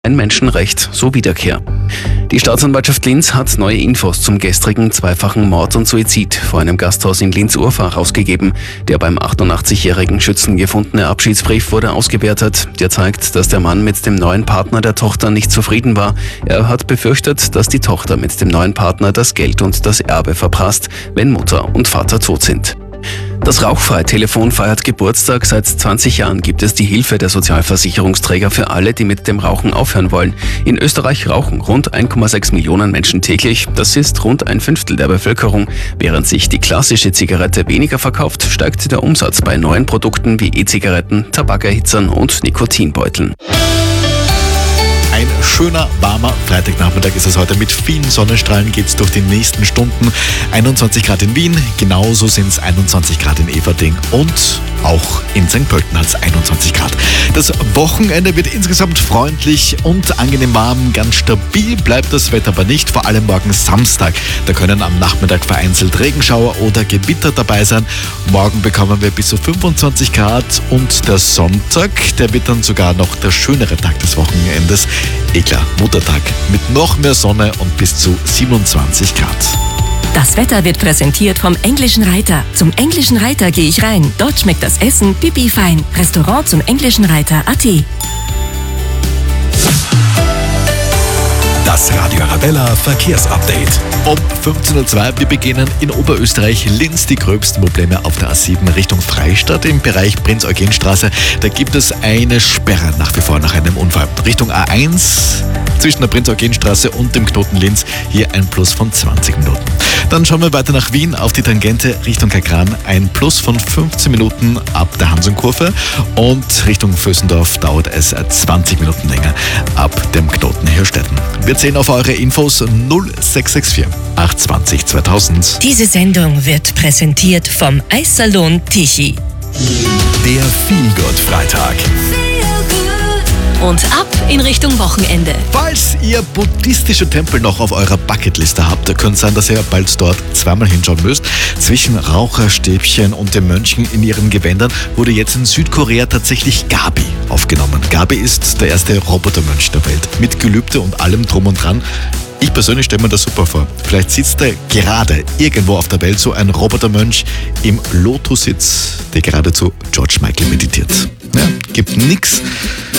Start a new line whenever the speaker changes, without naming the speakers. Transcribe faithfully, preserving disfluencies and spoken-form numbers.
ein Menschenrecht, so Wiederkehr. Die Staatsanwaltschaft Linz hat neue Infos zum gestrigen zweifachen Mord und Suizid vor einem Gasthaus in Linz-Urfahr rausgegeben. Der beim achtundachtzigjährigen Schützen gefundene Abschiedsbrief wurde ausgewertet. Der zeigt, dass der Mann mit dem neuen Partner der Tochter nicht zufrieden war. Er hat befürchtet, dass die Tochter mit dem neuen Partner das Geld und das Erbe verprasst, wenn Mutter und Vater tot sind. Das Rauchfrei-Telefon feiert Geburtstag. Seit zwanzig Jahren gibt es die Hilfe der Sozialversicherungsträger für alle, die mit dem Rauchen aufhören wollen. In Österreich rauchen rund eins Komma sechs Millionen Menschen täglich. Das ist rund ein Fünftel der Bevölkerung. Während sich die klassische Zigarette weniger verkauft, steigt der Umsatz bei neuen Produkten wie E-Zigaretten, Tabakerhitzern und Nikotinbeuteln.
Ein schöner, warmer Freitagnachmittag ist es heute. Mit vielen Sonnenstrahlen geht es durch die nächsten Stunden. einundzwanzig Grad in Wien, genauso sind es einundzwanzig Grad in Everding und auch in Sankt Pölten hat es einundzwanzig Grad. Das Wochenende wird insgesamt freundlich und angenehm warm. Ganz stabil bleibt das Wetter aber nicht, vor allem morgen Samstag. Da können am Nachmittag vereinzelt Regenschauer oder Gewitter dabei sein. Morgen bekommen wir bis zu fünfundzwanzig Grad und der Sonntag, der wird dann sogar noch der schönere Tag des Wochenendes. Eh klar, Muttertag mit noch mehr Sonne und bis zu siebenundzwanzig Grad.
Das Wetter wird präsentiert vom Englischen Reiter. Zum Englischen Reiter gehe ich rein. Dort schmeckt das Essen pipi fein. Restaurant zum Englischen Reiter Punkt at.
Das Radio Arabella Verkehrsupdate.
Um fünfzehn Uhr zwei, wir beginnen in Oberösterreich Linz. Die gröbsten Probleme auf der A sieben Richtung Freistadt im Bereich Prinz-Eugen-Straße. Da gibt es eine Sperre nach wie vor nach einem Unfall. Richtung A eins zwischen der Prinz-Eugen-Straße und dem Knoten Linz hier ein Plus von zwanzig Minuten. Dann schauen wir weiter nach Wien auf die Tangente Richtung Kagran. Ein Plus von fünfzehn Minuten ab der Hansenkurve und Richtung Vösendorf dauert es zwanzig Minuten länger ab dem Knoten Hirstetten. Wir zählen auf eure Infos null sechs sechs vier acht zwei null zweitausend.
Diese Sendung wird präsentiert vom Eissalon Tichy.
Der Feelgood-Freitag.
Und ab in Richtung Wochenende.
Falls ihr buddhistische Tempel noch auf eurer Bucketliste habt, könnte es sein, dass ihr bald dort zweimal hinschauen müsst. Zwischen Raucherstäbchen und den Mönchen in ihren Gewändern wurde jetzt in Südkorea tatsächlich Gabi aufgenommen. Gabi ist der erste Robotermönch der Welt. Mit Gelübde und allem drum und dran. Ich persönlich stelle mir das super vor. Vielleicht sitzt da gerade irgendwo auf der Welt so ein Robotermönch im Lotussitz, der geradezu George Michael meditiert. Ja, gibt nix